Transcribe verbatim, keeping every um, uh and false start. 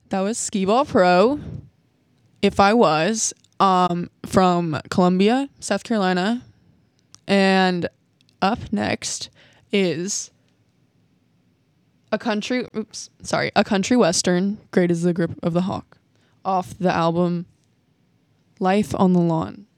That was Skee Ball Pro. If I Was, um, from Columbia, South Carolina. And up next is a country, oops, sorry, a country western, Great as the Grip of the Hawk, off the album Life on the Lawn.